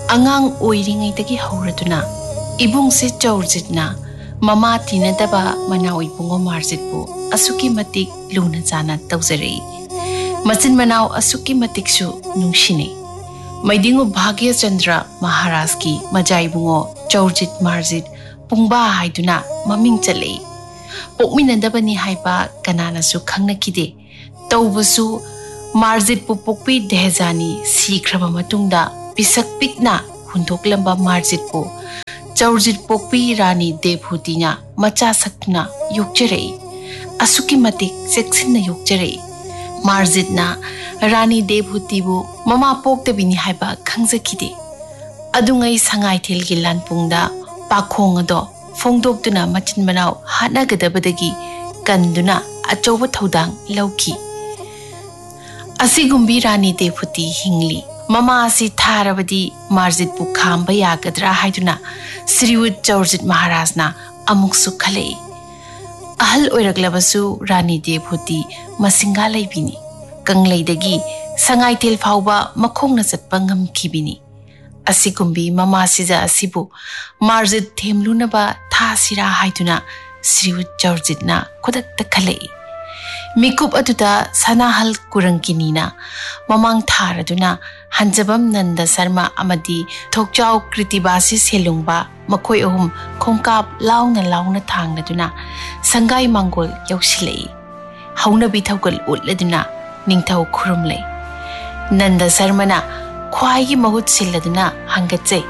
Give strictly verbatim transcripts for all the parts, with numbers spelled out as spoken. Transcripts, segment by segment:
angang oiringaitage hauraduna ibung se chawrjitna mama tinadaba manau ibungo marjitbu asuki matik luna jana tawjarei machin manau asuki matiksu nungshine maidingu bhagya chandra maharaj ki majai bungo chawrjit marjit pungba haiduna maming chalei pokminandabani haiba kanana su khangnakide tawbusu marjit pu pokpi dehjani sikraba matungda pisak pikna hundoklamba marjit pu chawrjit pokpi rani devhutina macha sakna yokjarei asuki matik seksinna yokjarei marjitna rani devhuti bu mama poktabini haiba khangjakide adungai sangai thilgi lanpungda pakhong ado phongdoktuna machin manau hanagadabadagi kanduna achoba thodang lauki asigumbi rani devhuti hingli mama asi tharabadi marjit bu khamba yagadra haiduna Sriwut Chawrjit Maharajna amuksu khalei ahal oiraklabasu rani devhuti masinga laibini kangleidagi sangai tel phauba makhongna chatpa ngamkhibini asigumbi mama sija asibu marjit themlunaba thasira haiduna Sriwut Chawrjitna khudakta khalei mikup aduda sanahal kurangkinina mamang tharaduna hanjabam Nanda Sharma amadi thokchau kritibasi selungba makhoi ahum khongkap launa launa thangladuna sangai mangol yausilei hauna bithaugal utladuna ningthau khurumlei Nanda Sharmana khwaigi mahut silladuna hangatchei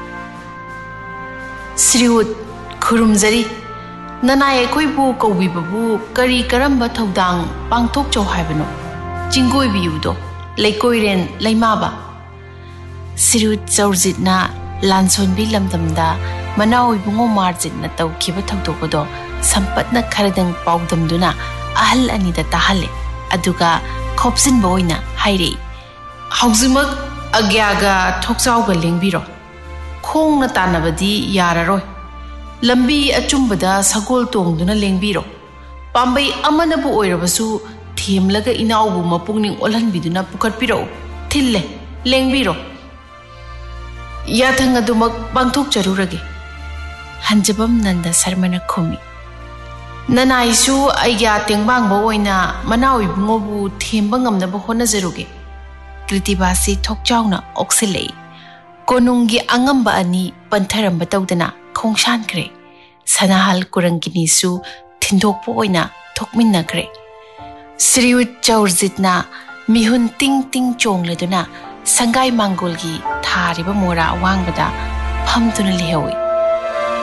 Sriwut khurumjari nanai koibu kaubibabu kari karamba thodang pangthok chau haibano chingoi biudo leikoiren leimaba Sriwut Chawrjitna lansonbi lamdamda manau ibungo marjitna tawkiba tawdokodo sampatna kharadang paudamduna ahal anida tahalle aduga khopsinba oina hairei haujimak agyaga thokchauga lengbiro khongna tanabadi yararoi lambi achumbada sagol tongduna lengbiro pambai amanabu oirabasu themlaga inaubu mapungning olhanbiduna pukatpiro thille lengbiro yathang adumak bangthok charurage hanjabam Nanda Sharmana khumi nanaisu aigya tengbangba oina manau ibungobu themba ngamnaba honajaruge kritibasi thokchauna oxilei konungi angamba ani pantharamba tawdana khongshankre sanahal kurangini su thindokpo oina thokminnakre Sriwut Chawrjitna mihun ting ting chongladuna sangai mangolgi thariba mora wangbada phamduna lehawi